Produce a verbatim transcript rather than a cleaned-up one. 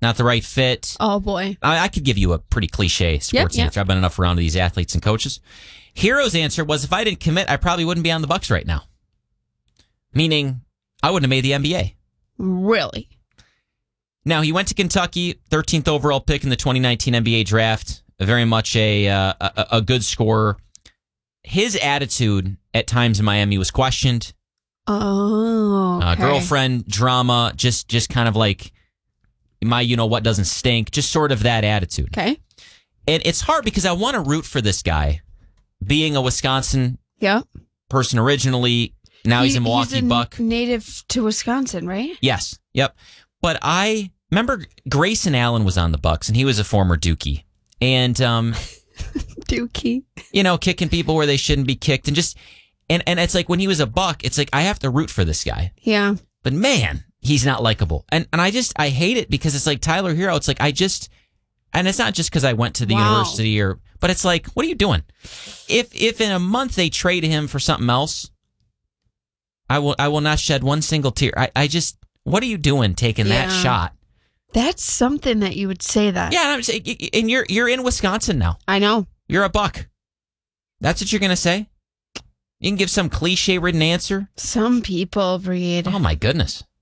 not the right fit. Oh, boy. I, I could give you a pretty cliche sports yep, answer. yep. I've been enough around these athletes and coaches. Hero's answer was, if I didn't commit, I probably wouldn't be on the Bucks right now. Meaning, I wouldn't have made the N B A. Really? Now, he went to Kentucky, thirteenth overall pick in the twenty nineteen N B A draft. Very much a, uh, a a good scorer. His attitude at times in Miami was questioned. Oh, okay. Uh, girlfriend drama, just just kind of like my you know what doesn't stink, just sort of that attitude. Okay. And it's hard because I want to root for this guy, being a Wisconsin yeah. person originally. Now he, he's a Milwaukee he's a Buck. Native to Wisconsin, right? Yes. Yep. But I remember Grayson Allen was on the Bucks, and he was a former Dookie. And, um, Dookie. You know, kicking people where they shouldn't be kicked. And just, and, and it's like when he was a Buck, it's like I have to root for this guy. Yeah. But man, he's not likable. And and I just, I hate it because it's like Tyler Hero. It's like I just, and it's not just because I went to the wow. university or, but it's like, what are you doing? If if in a month they trade him for something else, I will I will not shed one single tear. I, I just, what are you doing taking yeah. that shot? That's something that you would say that. Yeah, and, I'm saying, and you're you're in Wisconsin now. I know. You're a Buck. That's what you're going to say? You can give some cliche-ridden answer? Some people, Breed. Oh, my goodness.